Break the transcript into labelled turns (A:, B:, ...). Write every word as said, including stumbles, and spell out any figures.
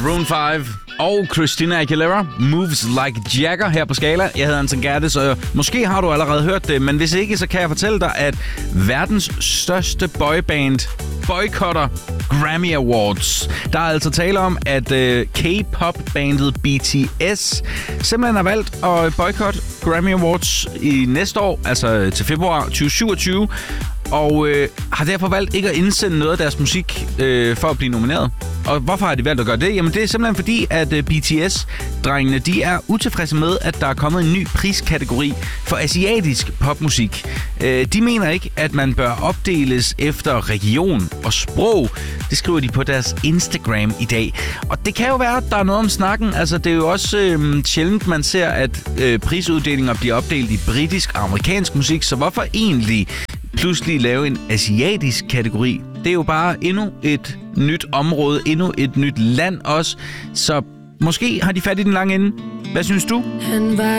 A: Maroon fem og Christina Aguilera, Moves Like Jagger her på Skala. Jeg hedder Anton Gerte, så måske har du allerede hørt det, men hvis ikke, så kan jeg fortælle dig, at verdens største boyband boykotter Grammy Awards. Der er altså tale om, at øh, K-pop-bandet B T S simpelthen har valgt at boykotte Grammy Awards i næste år, altså til februar tyve syvogtyve, og øh, har derfor valgt ikke at indsende noget af deres musik øh, for at blive nomineret. Og hvorfor har de valgt at gøre det? Jamen det er simpelthen fordi, at øh, B T S-drengene, de er utilfredse med, at der er kommet en ny priskategori for asiatisk popmusik. Øh, de mener ikke, at man bør opdeles efter region og sprog. Det skriver de på deres Instagram i dag. Og det kan jo være, at der er noget om snakken. Altså det er jo også øh, sjældent, man ser, at øh, prisuddelinger bliver opdelt i britisk og amerikansk musik. Så hvorfor egentlig pludselig lave en asiatisk kategori? Det er jo bare endnu et nyt område, endnu et nyt land også. Så måske har de fat i den lange ende. Hvad synes du?